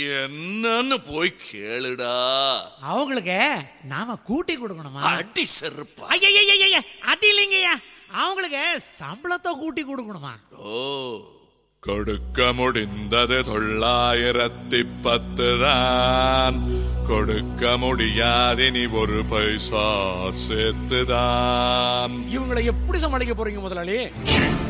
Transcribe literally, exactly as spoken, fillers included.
என்னன்னு போய் கேளுடா. அவங்களுக்கு நாம கூட்டி கொடுக்கணுமா? அடி செருப்பா. ஐயா அது இல்லைங்கய்யா, அவங்களுக்கு சம்பளத்தை கூட்டி கொடுக்கணுமா? ஓ, கொடுக்க முடிந்தது தொள்ளாயிரத்தி பத்து தான், கொடுக்க முடியாது நீ ஒரு பைசா சேர்த்துதான். இவங்களை எப்படி சமாளிக்க போறீங்க முதலாளி?